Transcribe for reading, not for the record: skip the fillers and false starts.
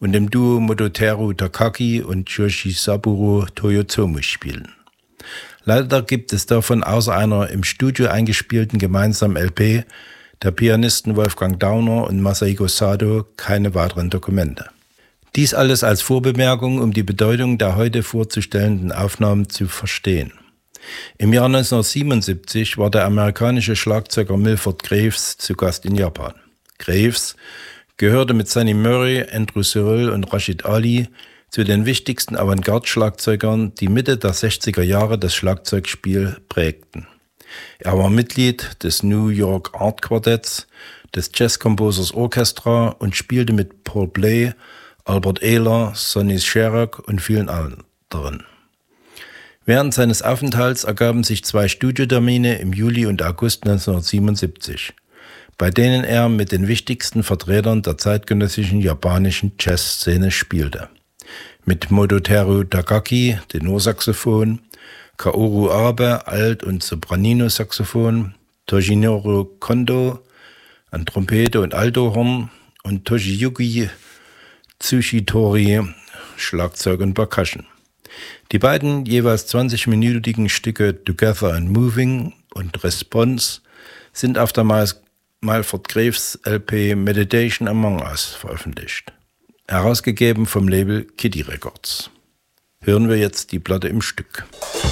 und dem Duo Mototeru Takaki und Yoshisaburo Toyotomi spielen. Leider gibt es davon außer einer im Studio eingespielten gemeinsamen LP der Pianisten Wolfgang Dauner und Masahiko Sato keine weiteren Dokumente. Dies alles als Vorbemerkung, um die Bedeutung der heute vorzustellenden Aufnahmen zu verstehen. Im Jahr 1977 war der amerikanische Schlagzeuger Milford Graves zu Gast in Japan. Graves gehörte mit Sonny Murray, Andrew Cyril und Rashid Ali zu den wichtigsten Avantgarde-Schlagzeugern, die Mitte der 60er Jahre das Schlagzeugspiel prägten. Er war Mitglied des New York Art Quartetts, des Jazz Composers Orchestra und spielte mit Paul Bley, Albert Ayler, Sonny Sherrock und vielen anderen. Während seines Aufenthalts ergaben sich 2 Studiotermine im Juli und August 1977, bei denen er mit den wichtigsten Vertretern der zeitgenössischen japanischen Jazzszene spielte. Mit Mototeru Takaki, Tenorsaxophon, Kaoru Abe, Alt- und Sopranino-Saxophon, Toshinoro Kondo an Trompete und Altohorn und Toshiyuki Tsushitori, Schlagzeug und Percussion. Die beiden jeweils 20-minütigen Stücke Together and Moving und Response sind auf der Milford Graves LP Meditation Among Us veröffentlicht, herausgegeben vom Label Kitty Records. Hören wir jetzt die Platte im Stück.